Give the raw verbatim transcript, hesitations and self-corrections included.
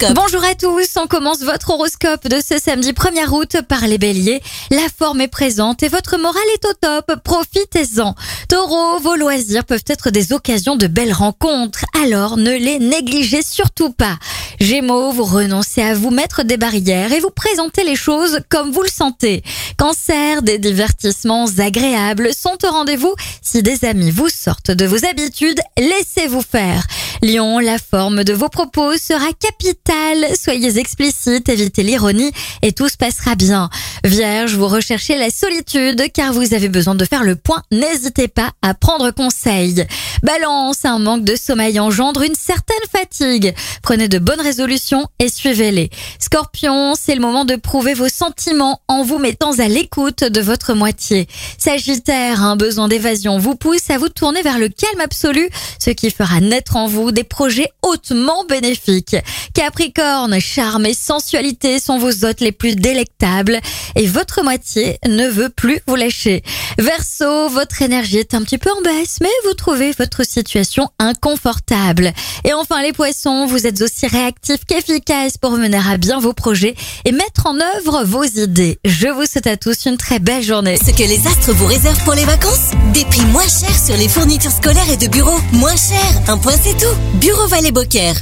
l'horoscope. Bonjour à tous, on commence votre horoscope de ce samedi premier août par les béliers. La forme est présente et votre morale est au top, profitez-en. Taureau, vos loisirs peuvent être des occasions de belles rencontres, alors ne les négligez surtout pas. Gémeaux, vous renoncez à vous mettre des barrières et vous présentez les choses comme vous le sentez. Cancer, des divertissements agréables sont au rendez-vous. Si des amis vous sortent de vos habitudes, laissez-vous faire. Lion, la forme de vos propos sera capitale. Soyez explicite, évitez l'ironie et tout se passera bien. Vierge, vous recherchez la solitude car vous avez besoin de faire le point. N'hésitez pas à prendre conseil. Balance, un manque de sommeil engendre une certaine fatigue. Prenez de bonnes résolutions et suivez-les. Scorpion, c'est le moment de prouver vos sentiments en vous mettant à l'écoute de votre moitié. Sagittaire, un besoin d'évasion vous pousse à vous tourner vers le calme absolu, ce qui fera naître en vous des projets hautement bénéfiques. Capricorne, charme et sensualité sont vos hôtes les plus délectables et votre moitié ne veut plus vous lâcher. Verseau, votre énergie est un petit peu en baisse, mais vous trouvez votre situation inconfortable. Et enfin les poissons, vous êtes aussi réactifs qu'efficaces pour mener à bien vos projets et mettre en œuvre vos idées. Je vous souhaite à tous une très belle journée. Ce que les astres vous réservent pour les vacances? Des prix moins chers sur les fournitures scolaires et de bureau. Moins cher, un point c'est tout. Bureau Vallée Beaucaire.